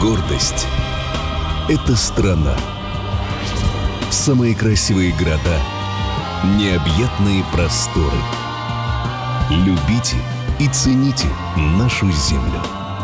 Гордость – это страна. Самые красивые города, необъятные просторы. Любите и цените нашу землю.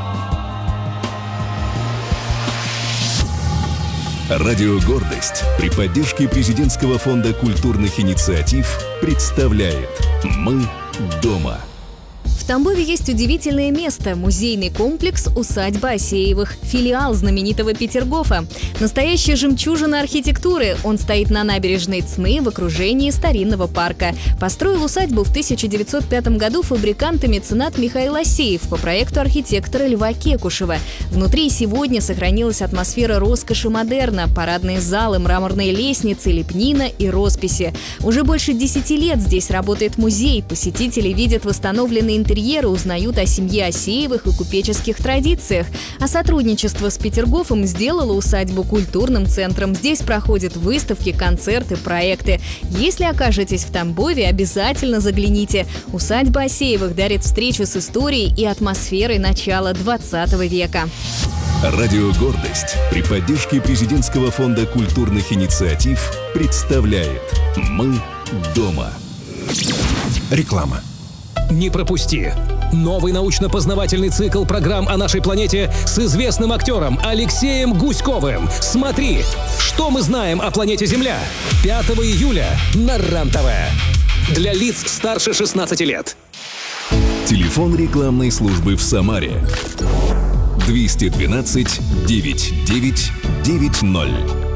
Радио «Гордость» при поддержке Президентского фонда культурных инициатив представляет «Мы дома». В Тамбове есть удивительное место – музейный комплекс «Усадьба Асеевых», филиал знаменитого Петергофа. Настоящая жемчужина архитектуры. Он стоит на набережной Цны в окружении старинного парка. Построил усадьбу в 1905 году фабрикант и меценат Михаил Асеев по проекту архитектора Льва Кекушева. Внутри сегодня сохранилась атмосфера роскоши модерна, парадные залы, мраморные лестницы, лепнина и росписи. Уже больше 10 лет здесь работает музей. Посетители видят восстановленные интерьеры, узнают о семье Асеевых и купеческих традициях. А сотрудничество с Петергофом сделало усадьбу культурным центром. Здесь проходят выставки, концерты, проекты. Если окажетесь в Тамбове, обязательно загляните. Усадьба Асеевых дарит встречу с историей и атмосферой начала 20 века. Радио «Гордость» при поддержке Президентского фонда культурных инициатив представляет «Мы дома». Реклама. Не пропусти! Новый научно-познавательный цикл программ о нашей планете с известным актером Алексеем Гуськовым. Смотри, что мы знаем о планете Земля. 5 июля на РЕН-ТВ. Для лиц старше 16 лет. Телефон рекламной службы в Самаре. 212 9990.